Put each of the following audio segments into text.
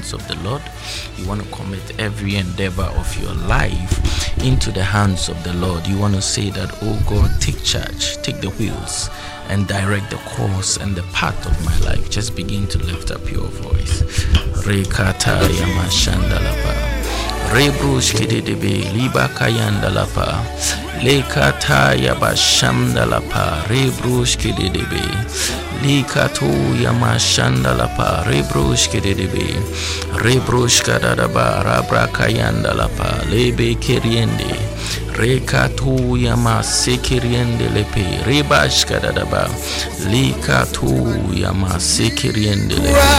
hands of the Lord. You want to commit every endeavor of your life into the hands of the Lord. You want to say that, oh God, take charge, take the wheels, and direct the course and the path of my life. Just begin to lift up your voice. Rekata yamashandalapa. Rebrush kidebe liba kayandalapa. Lekata yabashamdalapa. Rebrush kidebe. Likatu yamashandalapa. Rebrush kidebe. Rebrush kadadaba rabra kayandalapa. Lebe kiriende. Rekatu yamasekiriende lepe. Rebash kadadaba. Likatu yamasekiriende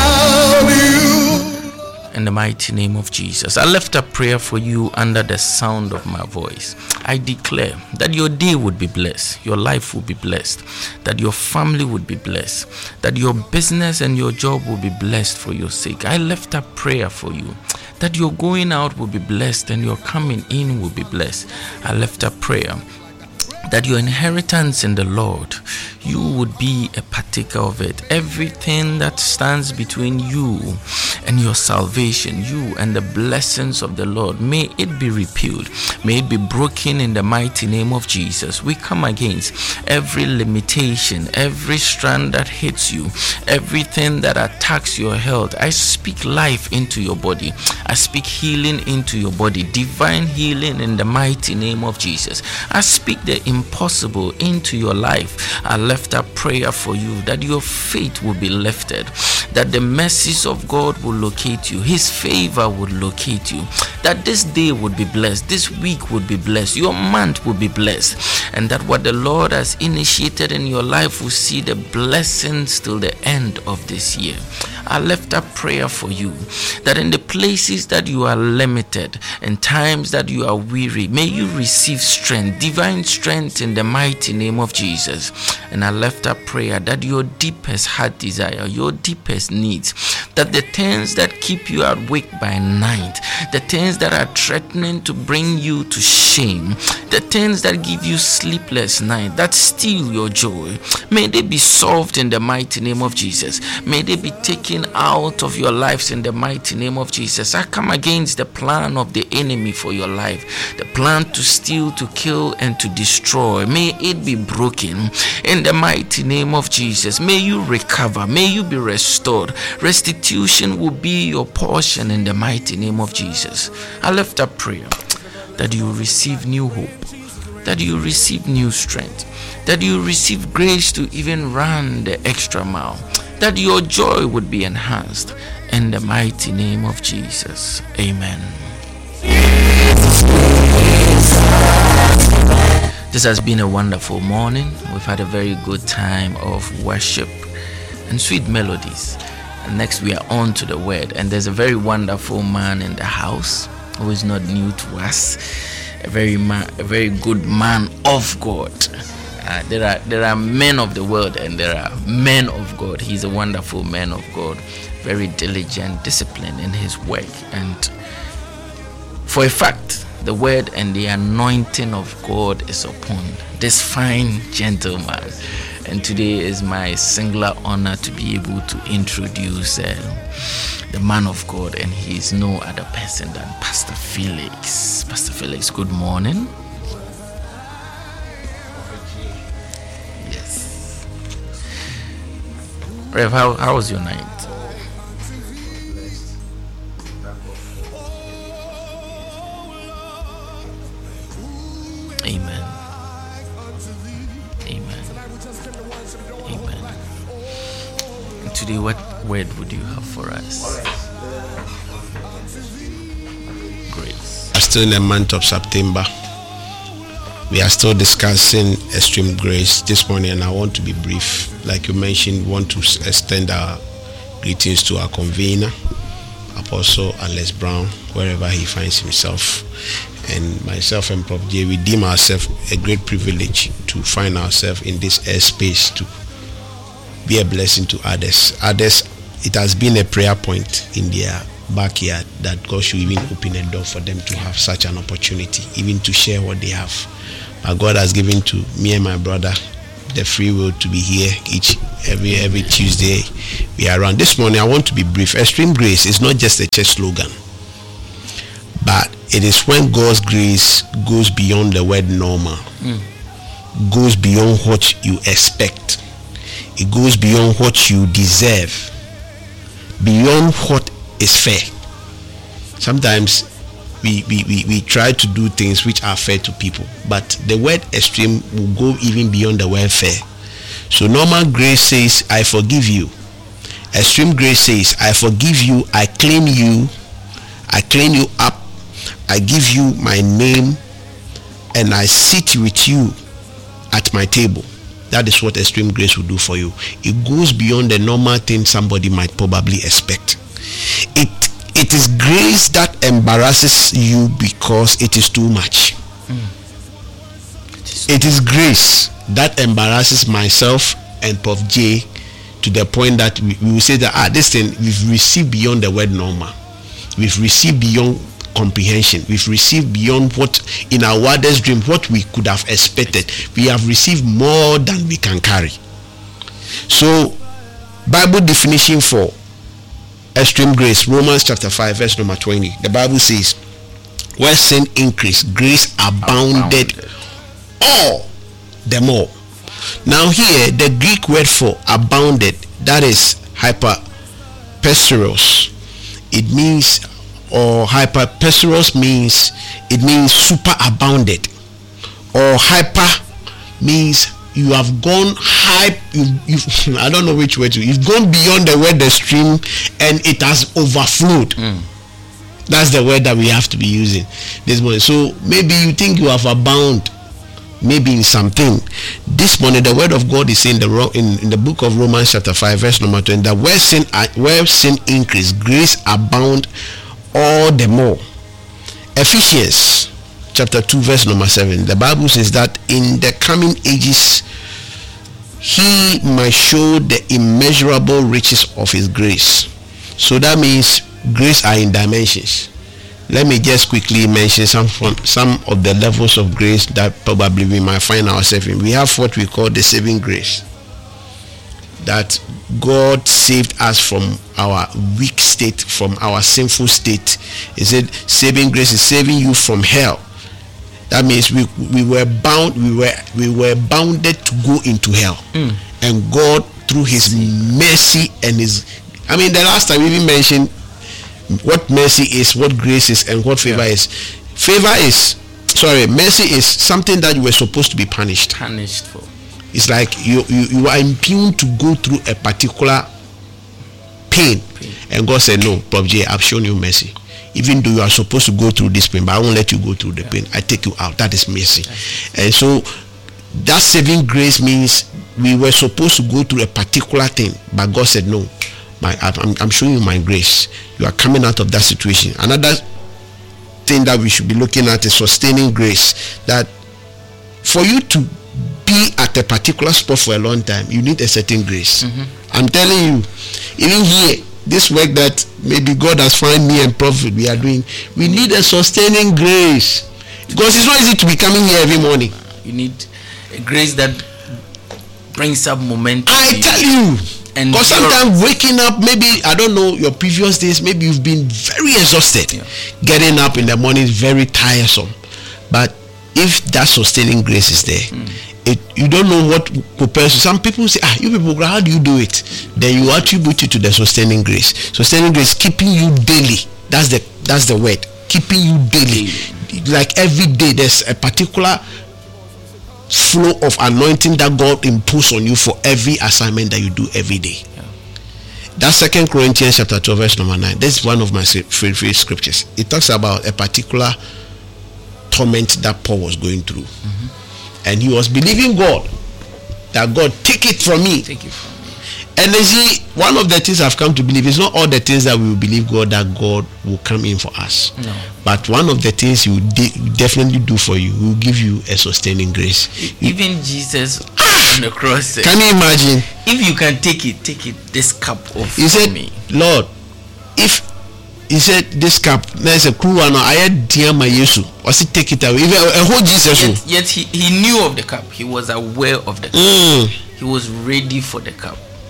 lepe. In the mighty name of Jesus, I lift up prayer for you under the sound of my voice. I declare that your day would be blessed, your life would be blessed, that your family would be blessed, that your business and your job will be blessed for your sake. I lift up prayer for you that your going out will be blessed and your coming in will be blessed. I lift up prayer that your inheritance in the Lord, you would be a partaker of it. Everything that stands between you and your salvation, you and the blessings of the Lord, may it be repealed, may it be broken in the mighty name of Jesus. We come against every limitation, every strand that hits you, everything that attacks your health. I speak life into your body. I speak healing into your body, divine healing in the mighty name of Jesus. I speak the impossible into your life. I lift up prayer for you that your faith will be lifted, that the mercies of God will locate you, his favor will locate you, that this day would be blessed, this week would be blessed, your month will be blessed, and that what the Lord has initiated in your life will see the blessings till the end of this year. I lift up prayer for you that in the places that you are limited and times that you are weary, may you receive strength, divine strength in the mighty name of Jesus. And I lift up prayer that your deepest heart desire, your deepest needs, that the things that keep you awake by night, the things that are threatening to bring you to shame, the things that give you sleepless night, that steal your joy, may they be solved in the mighty name of Jesus. May they be taken out of your lives in the mighty name of Jesus. I come against the plan of the enemy for your life, the plan to steal, to kill, and to destroy. May it be broken in the mighty name of Jesus. May you recover, may you be restored. Restitution will be your portion in the mighty name of Jesus. I lift up prayer that you receive new hope, that you receive new strength, that you receive grace to even run the extra mile, that your joy would be enhanced in the mighty name of Jesus. Amen. This has been a wonderful morning. We've had a very good time of worship and sweet melodies. And next we are on to the word. And there's a very wonderful man in the house who is not new to us. A very good man of God. There are men of the world and there are men of God. He's a wonderful man of God, very diligent, disciplined in his work, and for a fact, the word and the anointing of God is upon this fine gentleman. And today is my singular honor to be able to introduce the man of God, and he is no other person than Pastor Felix. Pastor Felix, good morning. Rev, how was your night? Amen. Amen. Amen. And today, what word would you have for us? Grace. Still in the month of September, we are still discussing extreme grace this morning, and I want to be brief. Like you mentioned, we want to extend our greetings to our convener, Apostle Alex Brown, wherever he finds himself. And myself and Prof. J, we deem ourselves a great privilege to find ourselves in this airspace to be a blessing to others. It has been a prayer point in their backyard that God should even open a door for them to have such an opportunity, even to share what they have. But God has given to me and my brother the free will to be here each Every Tuesday we are around. This morning I want to be brief. Extreme grace is not just a church slogan, but it is when God's grace goes beyond the word normal, goes beyond what you expect, it goes beyond what you deserve, beyond what is fair. Sometimes we try to do things which are fair to people, but the word extreme will go even beyond the word fair. So normal grace says, I forgive you. Extreme grace says, I forgive you, I claim you up, I give you my name, and I sit with you at my table. That is what extreme grace will do for you. It goes beyond the normal thing somebody might probably expect. It is grace that embarrasses you because it is too much. It is grace that embarrasses myself and Prof J to the point that we will say that this thing we've received beyond the word normal. We've received beyond comprehension. We've received beyond what in our wildest dream, what we could have expected. We have received more than we can carry. So, Bible definition for extreme grace, Romans chapter 5 verse number 20. The Bible says, where sin increased, grace abounded all the more. Now here, the Greek word for abounded, that is hyperpeseros. It means, or hyperpeseros means, it means super abounded. Or hyper means you have gone high, I don't know which way to, you've gone beyond the word extreme and it has overflowed. That's the word that we have to be using this morning. So maybe you think you have abound, maybe in something. This morning the word of God is saying in the book of Romans chapter 5 verse number 20 that where sin increased, grace abound all the more. Ephesians chapter 2 verse number 7, the Bible says that in the coming ages he might show the immeasurable riches of his grace. So that means grace are in dimensions. Let me just quickly mention some of the levels of grace that probably we might find ourselves in. We have what we call the saving grace, that God saved us from our weak state, from our sinful state. He said saving grace is saving you from hell. That means we were bound, we were bounded to go into hell. And God, through his mercy and his, I mean, the last time we even mentioned what mercy is, what grace is, and what favor is. Mercy is something that you were supposed to be punished for. It's like you are impugned to go through a particular pain. And God said, no, Prof J, I've shown you mercy. Even though you are supposed to go through this pain, but I won't let you go through the pain. I take you out. That is mercy. And so that saving grace means we were supposed to go through a particular thing, but God said, no, I'm showing you my grace. You are coming out of that situation. Another thing that we should be looking at is sustaining grace. That for you to be at a particular spot for a long time, you need a certain grace. I'm telling you, even here, this work that maybe God has found me and Prophet we are doing, we need a sustaining grace, because it's not easy to be coming here every morning. You need a grace that brings up momentum. I tell you, because sometimes waking up, maybe I don't know your previous days, maybe you've been very exhausted. Getting up in the morning is very tiresome, but if that sustaining grace is there, you don't know what prepares you. Some people say, you people, how do you do it? Then you attribute it to the sustaining grace. Sustaining grace, keeping you daily. That's the word. Keeping you daily. Like every day, there's a particular flow of anointing that God imposed on you for every assignment that you do every day. That's 2 Corinthians chapter 12 verse number 9. That's one of my favorite scriptures. It talks about a particular torment that Paul was going through. And he was believing God that God take it from me. And you see, one of the things I've come to believe is not all the things that we will believe God that God will come in for us. No. But one of the things he will definitely do for you, he will give you a sustaining grace. Even Jesus on the cross said, can you imagine? If you can take it, this cup of he said, me. Lord, if he said this cup, there's a crew and I had dear my Yesu. Was he take it away? A whole Jesus. Yet he knew of the cup. He was aware of the cup. He was ready for the cup.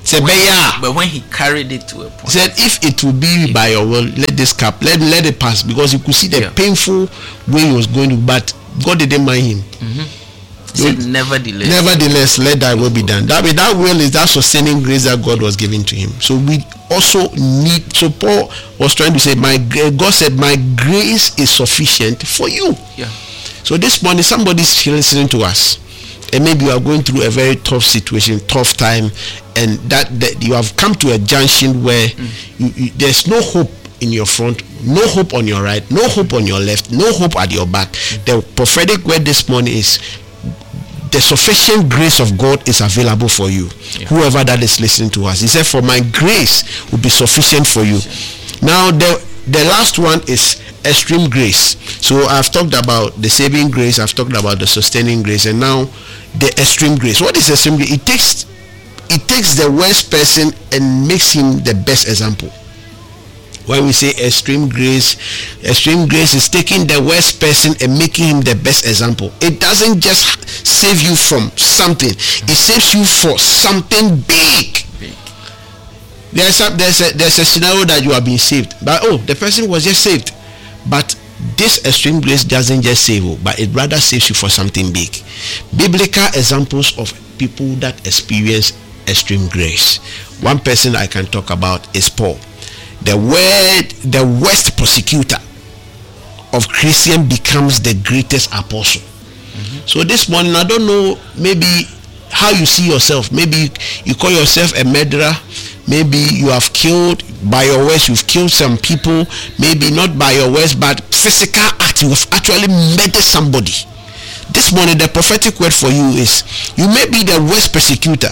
Say, but when he carried it to a point, he said, if it will be by your will, let this cup, let it pass, because you could see the painful way he was going to, but God didn't mind him. He said, nevertheless, let thy will be done. That will is that sustaining grace that God was giving to him. So we also need. So Paul was trying to say, God said, my grace is sufficient for you. Yeah. So this morning, somebody's listening to us, and maybe you are going through a very tough situation, tough time, and that you have come to a junction where there's no hope in your front, no hope on your right, no hope on your left, no hope at your back. The prophetic word this morning is, the sufficient grace of God is available for you. Yeah. Whoever that is listening to us, he said, for my grace will be sufficient for you. Now the last one is extreme grace. So I've talked about the saving grace, I've talked about the sustaining grace, and now the extreme grace. What is extreme grace? It takes the worst person and makes him the best example. When we say extreme grace is taking the worst person and making him the best example. It doesn't just save you from something, it saves you for something big. There's a scenario that you are being saved, but the person was just saved. But this extreme grace doesn't just save you, but it rather saves you for something big. Biblical examples of people that experience extreme grace. One person I can talk about is Paul. The worst persecutor of Christian becomes the greatest apostle. So this morning, I don't know, maybe how you see yourself. Maybe you call yourself a murderer. Maybe you have killed, by your words, you've killed some people. Maybe not by your words, but physical act, you've actually murdered somebody. This morning, the prophetic word for you is, you may be the worst persecutor,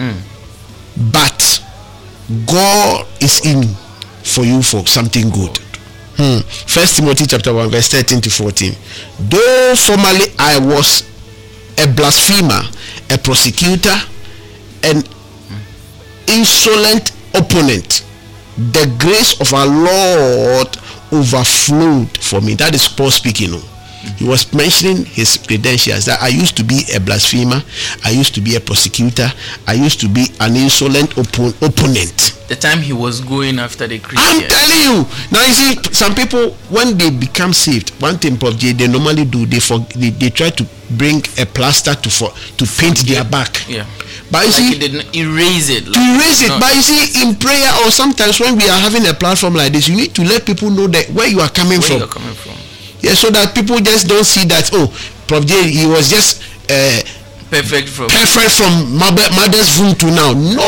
but God is in for you for something good. 1 Timothy chapter 1 verse 13 to 14. Though formerly I was a blasphemer, a persecutor, an insolent opponent, the grace of our Lord overflowed for me. That is Paul speaking. He was mentioning his credentials, that I used to be a blasphemer, I used to be a persecutor, I used to be an insolent opponent. The time he was going after the Christians. I'm telling you. Now you see, some people, when they become saved, one thing Prof J, they normally do, they try to bring a plaster to paint their back. Yeah. But you see, they didn't erase it. To erase it. But you see, in prayer, or sometimes when we are having a platform like this, you need to let people know that where you are coming from. Where you are coming from. Yeah, so that people just don't see that, Prof J, he was just perfect from mother's womb to now. No.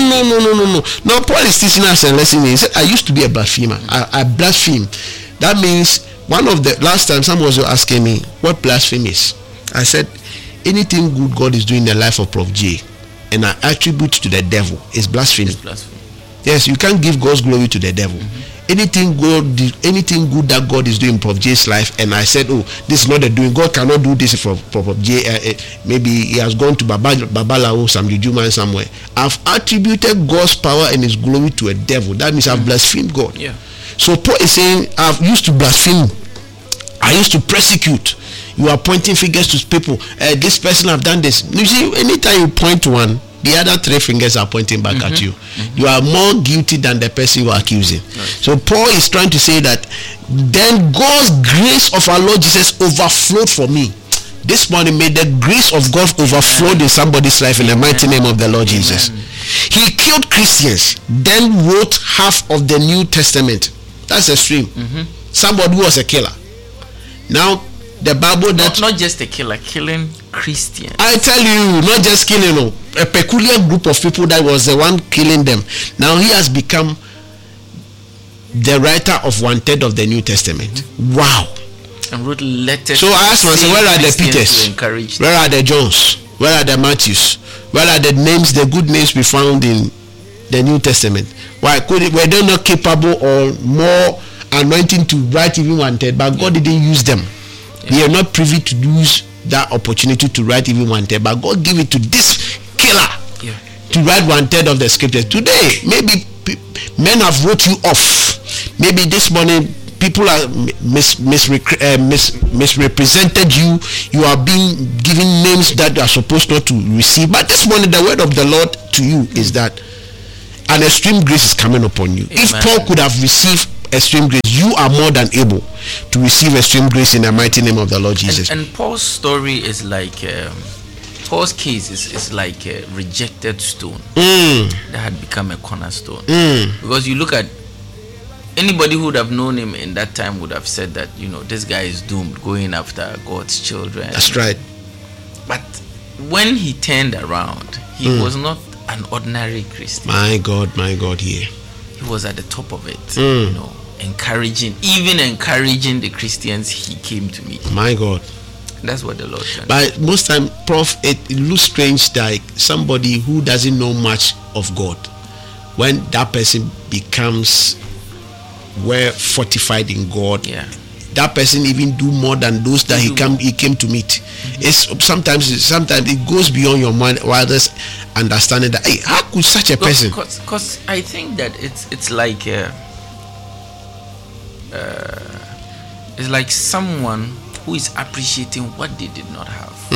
Now Paul is teaching us a lesson. He said, I used to be a blasphemer. I blaspheme. That means, one of the last time someone was asking me what blasphemy is. I said, anything good God is doing in the life of Prof J and I attribute to the devil is blasphemy. Yes, you can't give God's glory to the devil. Anything good that God is doing in Prof J's life, and I said, this is not the doing. God cannot do this for Prof J. Maybe he has gone to Babalawo, some juju man somewhere. I've attributed God's power and his glory to a devil. That means I've blasphemed God. Yeah. So Paul is saying, I've used to blaspheme. I used to persecute. You are pointing fingers to people. This person have done this. You see, anytime you point to one, the other three fingers are pointing back at you. You are more guilty than the person you are accusing. So Paul is trying to say that then God's grace of our Lord Jesus overflowed for me. This morning, may the grace of God overflow in somebody's life in the mighty name of the Lord Jesus. He killed Christians, then wrote half of the New Testament. That's extreme. Somebody who was a killer. Now the Bible not just a killer, killing Christians. I tell you, not just killing, a peculiar group of people that was the one killing them. Now he has become the writer of 1/3 of the New Testament. Wow. And wrote letters. So I asked myself, where are the Peters? Where are the Johns? Where are the Matthews? Where are the names, the good names we found in the New Testament? Why were they not capable or more anointing to write even 1/3? But God didn't use them. We are not privy to use that opportunity to write even 1/3, but God gave it to this killer to write 1/3 of the scriptures. Today, maybe men have wrote you off. Maybe this morning people are misrepresented you. You are being given names that you are supposed not to receive. But this morning, the word of the Lord to you is that an extreme grace is coming upon you. If Paul could have received extreme grace, you are more than able to receive extreme grace in the mighty name of the Lord Jesus. And Paul's story is like Paul's case is like a rejected stone that had become a cornerstone. Because you look at anybody who would have known him in that time would have said that, you know, this guy is doomed, going after God's children. That's right. But when he turned around, he was not an ordinary Christian. My God, here. He was at the top of it, you know, encouraging the Christians he came to meet. My God. That's what the Lord can do. But most time, Prof, it looks strange, like somebody who doesn't know much of God, when that person becomes well fortified in God, that person even do more than those that he came to meet. It's sometimes it goes beyond your mind, wildest understanding that, hey, how could such a person? Because I think that it's like someone who is appreciating what they did not have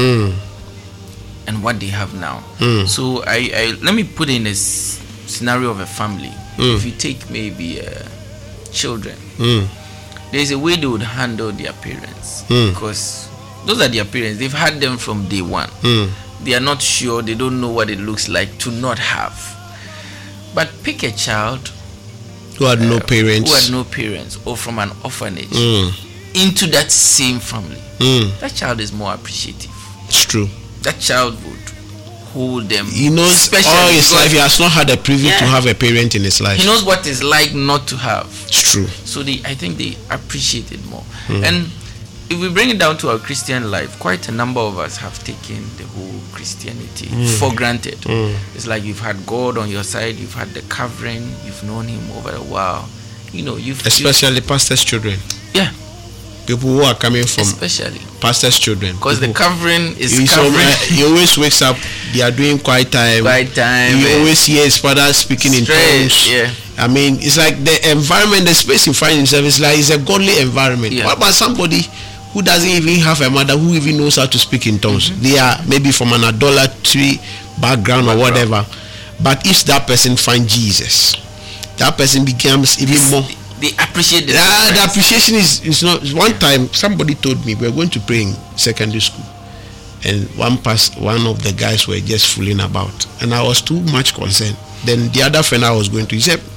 and what they have now. So I let me put in a scenario of a family. If you take maybe children, there's a way they would handle their parents, because those are their parents. They've had them from day one. They are not sure, they don't know what it looks like to not have. But pick a child who had no parents, or from an orphanage into that same family. That child is more appreciative. It's true. That child would hold them. He knows all his life he has not had a privilege to have a parent in his life. He knows what it's like not to have. It's true. So I think they appreciate it more. And if we bring it down to our Christian life, quite a number of us have taken the whole Christianity for granted. It's like you've had God on your side, you've had the covering, you've known him over a while. You know, especially pastors' children. Yeah. People who are coming from especially pastors' children. Because the covering is covering. He always wakes up, they are doing quiet time. You always hear his father speaking in tongues. Yeah. I mean, it's like the environment, the space he finds himself is like it's a godly environment. What about somebody who doesn't even have a mother who even knows how to speak in tongues? They are maybe from an idolatry background or whatever. But if that person finds Jesus, that person becomes even more. They appreciate the appreciation is not. One time somebody told me we were going to pray in secondary school, and one of the guys were just fooling about, and I was too much concerned. Then the other friend I was going to, he said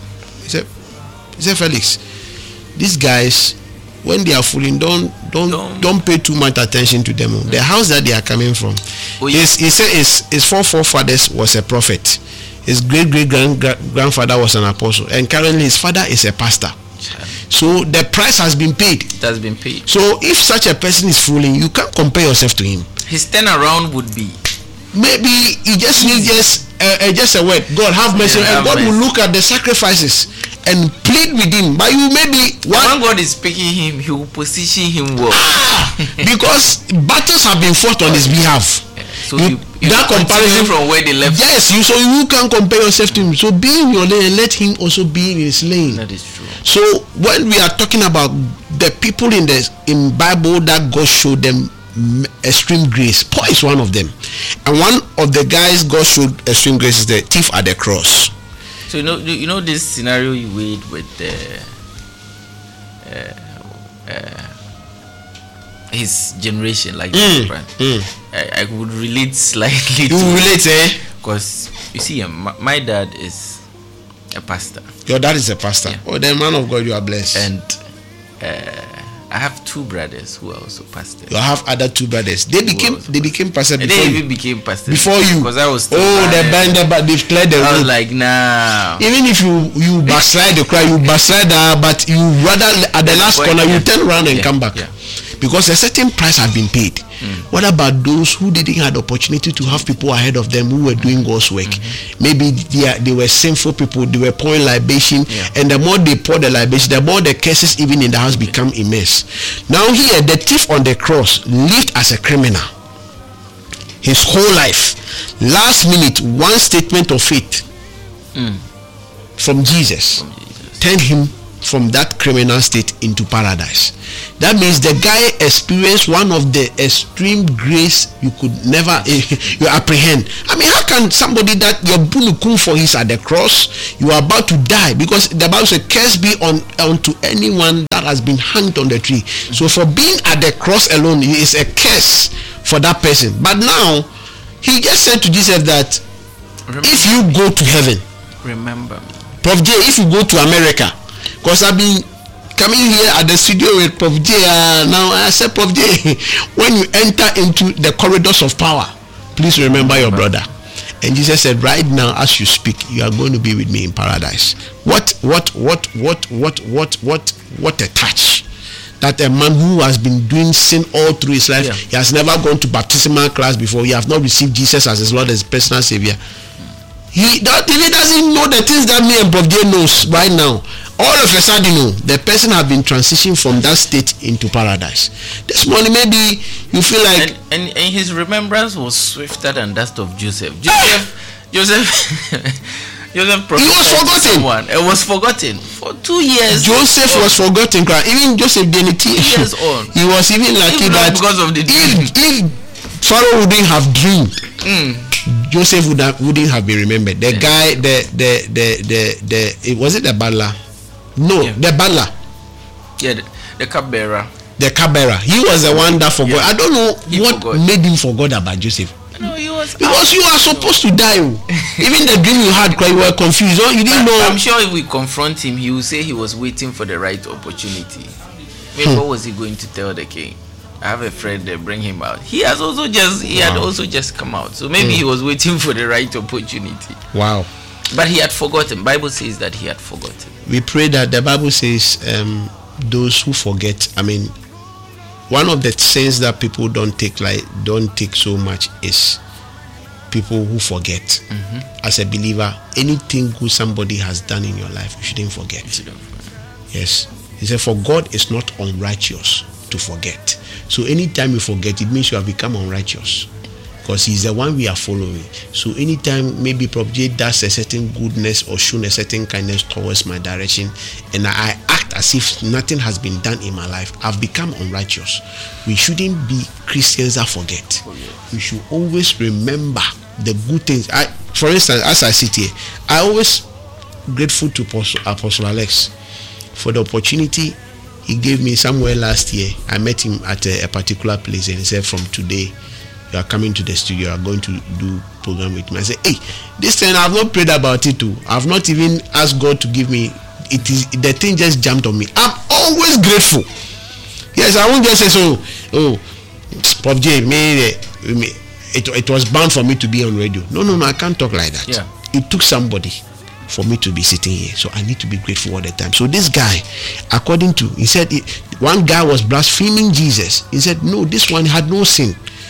Felix, these guys, when they are fooling, don't pay too much attention to them. The house that they are coming from, he said his forefathers was a prophet, his great grandfather was an apostle, and currently his father is a pastor. So the price has been paid. It has been paid. So if such a person is fooling, you can't compare yourself to him. His turnaround would be maybe he just needs just a word. God have mercy, and God will look at the sacrifices and plead with him. But you maybe when God is picking him, he will position him well. Because battles have been fought on his behalf. So that comparison from where they left. Yes, so you can't compare yourself to him. So be in your lane and let him also be in his lane. That is true. So when we are talking about the people in Bible that God showed them extreme grace, Paul is one of them, and one of the guys God showed extreme grace is the thief at the cross. So you know this scenario you made with his generation, like I would relate slightly. You relate, Because you see, my dad is a pastor. Your dad is a pastor. Oh, then man of God, you are blessed. And I have two brothers who are also pastors. You have other two brothers. They became pastors before they you. even became pastors before you. Because I was still they've cleared the road. I was like, nah. Even if you backslide the cry, you backslide but you rather at the last corner you turn around and come back. Because a certain price has been paid. What about those who didn't have the opportunity to have people ahead of them who were doing God's work? Maybe they were sinful people, they were pouring libation, and the more they pour the libation, the more the curses even in the house become immense. Now here, the thief on the cross lived as a criminal his whole life. Last minute, one statement of faith from Jesus turned him from that criminal state into paradise. That means the guy experienced one of the extreme grace you could never you apprehend. I mean, how can somebody that your bunukum for his at the cross, you are about to die, because the Bible says, curse be unto anyone that has been hanged on the tree. So for being at the cross alone is a curse for that person. But now he just said to Jesus that if you go to heaven, remember me. Prof J, if you go to America, because I've been coming here at the studio with Prof J. Now I said, Prof J, when you enter into the corridors of power, please remember your brother. And Jesus said, right now as you speak, you are going to be with me in paradise. What a touch. That a man who has been doing sin all through his life, he has never gone to baptismal class before, he has not received Jesus as his Lord, as his personal Savior. He doesn't know the things that me and Prof J knows right now. All of a sudden, the person has been transitioned from that state into paradise. This morning, maybe you feel like, and his remembrance was swifter than that of Joseph. Joseph he was forgotten. It was forgotten for 2 years. Joseph was forgotten. Even Joseph didn't. 2 years on. He was even lucky that because of the dream. If Pharaoh wouldn't have dreamed, Joseph wouldn't have been remembered. The guy, was it the butler? No, the butler. Yeah, the cupbearer. The cupbearer. He was the one that forgot. I don't know what made him forget about Joseph. No, he was, because you are supposed to die. Even the dream you had, you were confused. You didn't know. I'm sure if we confront him, he will say he was waiting for the right opportunity. Maybe what was he going to tell the king? I have a friend, they bring him out. He had also just come out. So maybe he was waiting for the right opportunity. Wow. But he had forgotten. Bible says that he had forgotten. We pray that the Bible says those who forget, I mean, one of the things that people don't take so much is people who forget. As a believer, anything good somebody has done in your life, you shouldn't forget. Yes. He said, for God is not unrighteous to forget. So anytime you forget, it means you have become unrighteous, because he's the one we are following. So anytime maybe Prof J does a certain goodness or shown a certain kindness towards my direction, and I act as if nothing has been done in my life, I've become unrighteous. We shouldn't be Christians that forget. We should always remember the good things. For instance, as I sit here, I always grateful to Apostle Alex for the opportunity he gave me somewhere last year. I met him at a particular place, and he said, from today you are coming to the studio, you are going to do program with me. I said, hey, this thing I've not prayed about it too. I've not even asked God to give me it. Is the thing just jumped on me. I'm always grateful. Yes, I won't just say so. Oh, Prof J, it was bound for me to be on radio. No, I can't talk like that. Yeah. It took somebody for me to be sitting here, so I need to be grateful all the time. So this guy, according to, he said one guy was blaspheming Jesus. He said, no, this one had no sin.